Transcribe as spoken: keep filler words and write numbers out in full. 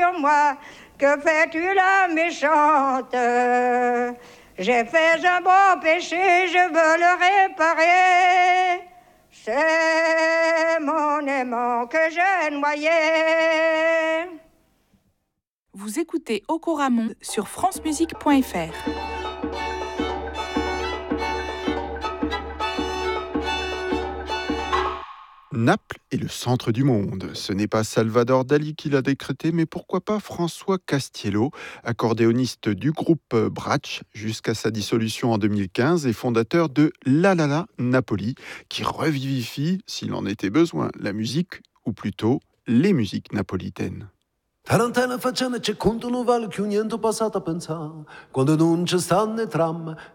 sur moi. Que fais-tu la méchante? J'ai fait un bon péché, je veux le réparer. C'est mon aimant que j'ai noyé. Vous écoutez Okoramon sur francemusique point f r. Naples est le centre du monde. Ce n'est pas Salvador Dali qui l'a décrété, mais pourquoi pas François Castiello, accordéoniste du groupe Brach jusqu'à sa dissolution en deux mille quinze et fondateur de La La La Napoli, qui revivifie, s'il en était besoin, la musique, ou plutôt les musiques napolitaines. Tarantella faccione c'è conto non vale più niente passato a pensare quando non ci stanno i tram